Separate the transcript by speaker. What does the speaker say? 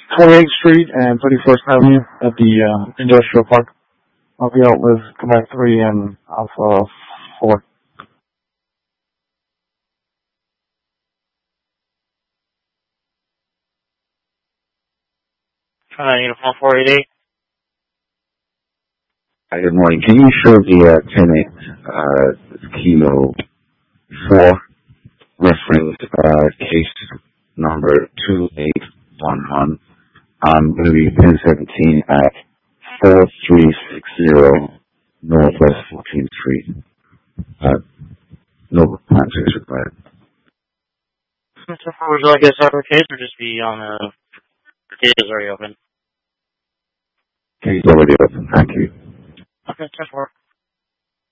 Speaker 1: 28th Street and 31st Avenue at the industrial park. I'll be out with Quebec 3 and Alpha 4.
Speaker 2: Uniform 488.
Speaker 3: Hi, good morning. Can you show the 10 Kilo 4 reference case number 2811? I'm going to be 1017 at 4360 Northwest 14th Street. No context required.
Speaker 2: Mr. Ford, would you like a separate case or just be on the case is already open?
Speaker 3: Case already open. Thank you.
Speaker 2: Okay, 10-4.